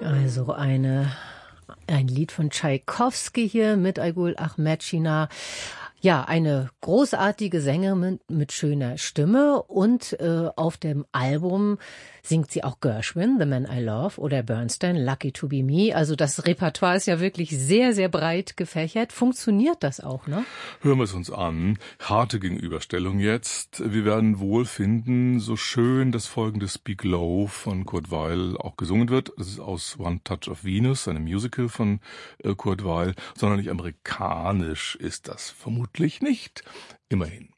Also ein Lied von Tschaikowski hier mit Aygul Ahmedschina. Ja, eine großartige Sängerin mit schöner Stimme und auf dem Album singt sie auch Gershwin, The Man I Love, oder Bernstein, Lucky to Be Me. Also das Repertoire ist ja wirklich sehr, sehr breit gefächert. Funktioniert das auch, ne? Hören wir es uns an. Harte Gegenüberstellung jetzt. Wir werden wohl finden, so schön das folgende Speak Low von Kurt Weill auch gesungen wird. Das ist aus One Touch of Venus, einem Musical von Kurt Weill. Sondern nicht amerikanisch ist das vermutlich nicht. Immerhin.